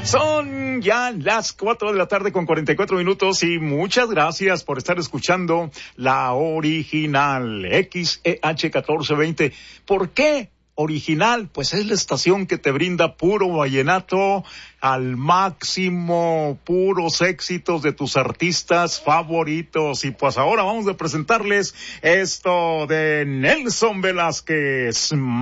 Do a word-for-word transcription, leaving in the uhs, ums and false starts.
Son ya las cuatro de la tarde con cuarenta y cuatro minutos y muchas gracias por estar escuchando la original X E H catorce veinte. ¿Por qué original? Pues es la estación que te brinda puro vallenato al máximo, puros éxitos de tus artistas favoritos. Y pues ahora vamos a presentarles esto de Nelson Velázquez.